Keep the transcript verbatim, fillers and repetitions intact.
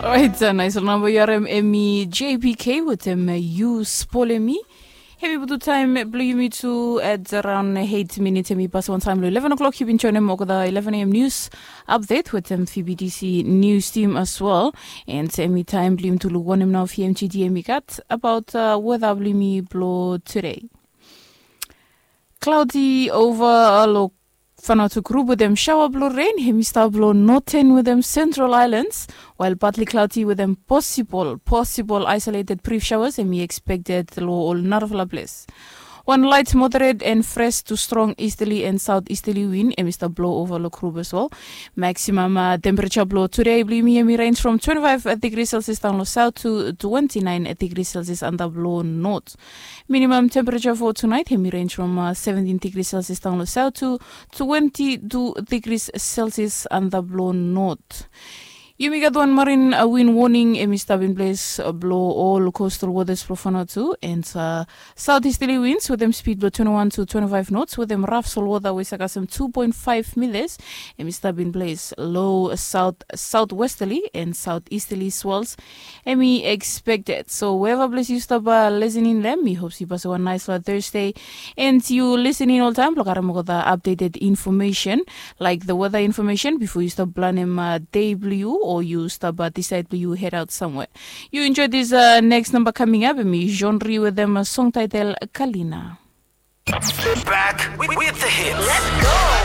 Alright, uh, nice number. You're Emmy J P K with him. You spoil me. Heavy Budu time, blue me to at around eight minutes. Me pass one time, eleven o'clock. You've been joining me the eleven a.m. news update with them F B D C news team as well. And same time, blue to look one him now. F M G D M got about uh, weather blue me blow today. Cloudy over a look. Vanuatu group with them shower blow rain, hemister blow northern with them central islands, while partly cloudy with them possible, possible isolated brief showers, and we expected low all Narvala place. One light, moderate, and fresh to strong easterly and southeasterly wind, and Mister blow over the group as well. Maximum uh, temperature blow today, Miami range from twenty-five degrees Celsius down low south to twenty-nine degrees Celsius under blow north. Minimum temperature for tonight, Hemi range from uh, seventeen degrees Celsius down low south to twenty-two degrees Celsius under blow north. You may get one marine uh, wind warning, a mistabin place uh, blow all coastal waters for Vanuatu, and uh, southeasterly winds with them speed blow twenty-one to twenty-five knots, with them rough soul water with some two point five meters, a mistabin place low south southwesterly and southeasterly swells, and we expected. So wherever place you stop uh, listening them, we hope you pass one nice uh, Thursday, and you listening all time. Look at the updated information, like the weather information before you stop planning uh, day blue. Or you stop at decide you head out somewhere. You enjoy this uh, next number coming up, and me genre with them a song title Kalina. Back with, with the hits. Let's go.